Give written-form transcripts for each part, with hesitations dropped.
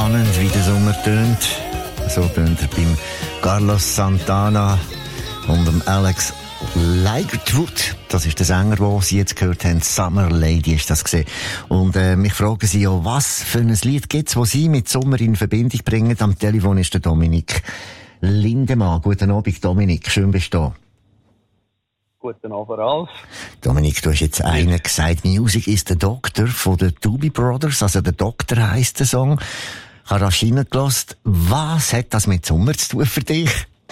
spannend, wie der Sommer tönt. So tönt er beim Carlos Santana und dem Alex Lightwood. Das ist der Sänger, den Sie jetzt gehört haben. Summer Lady ist das gesehen. Und mich fragen Sie ja, was für ein Lied gibt's, das Sie mit Sommer in Verbindung bringen? Am Telefon ist der Dominik Lindemann. Guten Abend, Dominik. Schön bist du da. Guten Abend, Ralf. Dominik, du hast jetzt einen gesagt, Music is the Doctor von den Doobie Brothers, also der Doktor heisst der Song. Ich habe rasch reingelassen. Was hat das mit Sommer zu tun für dich?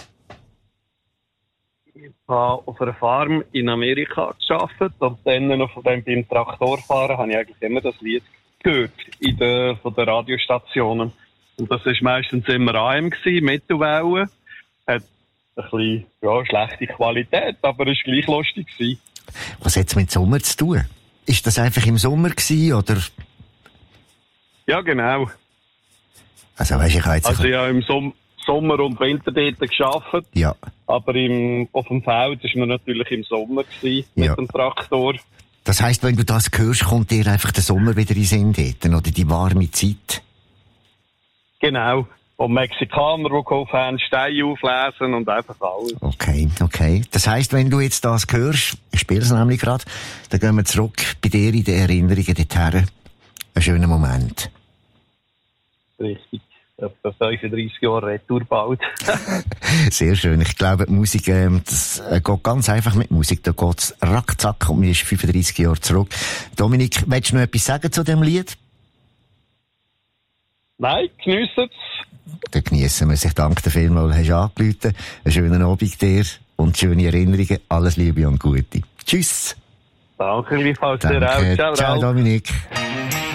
Ich habe auf einer Farm in Amerika gearbeitet und dann noch beim Traktorfahren habe ich eigentlich immer das Lied gehört von den Radiostationen. Und das war meistens immer AM, Mittelwellen. Hat ein bisschen, schlechte Qualität, aber es war gleich lustig gewesen. Was hat es mit Sommer zu tun? Ist das einfach im Sommer gewesen, oder? Ja, genau. Also, weißt, ich habe im Sommer und Winter dort gearbeitet. Ja. Aber auf dem Feld war man natürlich im Sommer gewesen, mit dem Traktor. Das heisst, wenn du das hörst, kommt dir einfach der Sommer wieder in den Sinn dort, oder die warme Zeit? Genau. Und Mexikaner, die geholfen haben, Steine auflesen und einfach alles. Okay. Das heisst, wenn du jetzt das hörst, ich spiele es nämlich gerade, dann gehen wir zurück bei dir in den Erinnerungen dorthin. Ein schöner Moment. Richtig. Etwa 35 Jahre Retour bald. Sehr schön. Ich glaube, die Musik, das geht ganz einfach mit Musik. Da geht's rackzack und mir ist 35 Jahre zurück. Dominik, willst du noch etwas sagen zu dem Lied? Nein, geniessen es. Dann geniessen wir es. Ich danke dir vielmals, hast du angerufen. Einen schönen Abend dir und schöne Erinnerungen. Alles Liebe und Gute. Tschüss. Danke, gleichfalls dir auch. Ciao, Dominik.